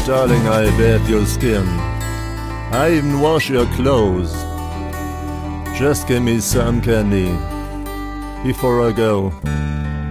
darling, I bathe your skin. I even wash your clothes. Just give me some candy before I go.